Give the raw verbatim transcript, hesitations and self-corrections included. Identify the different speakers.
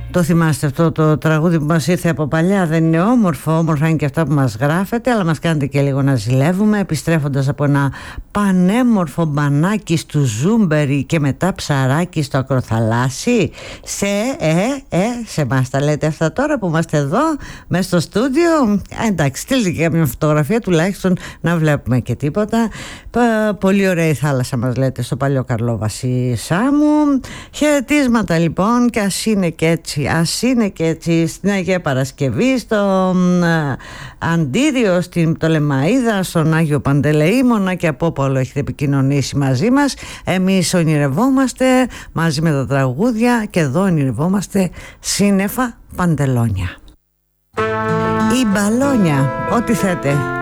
Speaker 1: Το θυμάστε αυτό το τραγούδι που μας ήρθε από παλιά? Δεν είναι όμορφο? Όμορφα είναι και αυτά που μας γράφετε, αλλά μας κάνετε και λίγο να ζηλεύουμε, επιστρέφοντας από ένα πανέμορφο μπανάκι στου Ζούμπερι και μετά ψαράκι στο Ακροθαλάσσι. Σε, ε, ε, σε εμάς τα λέτε αυτά τώρα που είμαστε εδώ μέσα στο στούντιο? Ε, εντάξει, στείλτε και μια φωτογραφία τουλάχιστον να βλέπουμε και τίποτα. Πολύ ωραία η θάλασσα μας λέτε στο παλιό Καρλόβαση Σάμου. Χαιρετίσματα λοιπόν, και ας είναι και έτσι, ας είναι και έτσι στην Αγία Παρασκευή, στο ε, Αντίριο, στην Πτολεμαΐδα, στον Άγιο Παντελεήμονα και από όπου όλο έχετε επικοινωνήσει μαζί μας. Εμείς ονειρευόμαστε μαζί με τα τραγούδια και εδώ ονειρευόμαστε σύννεφα παντελόνια ή μπαλόνια, ό,τι θέτε.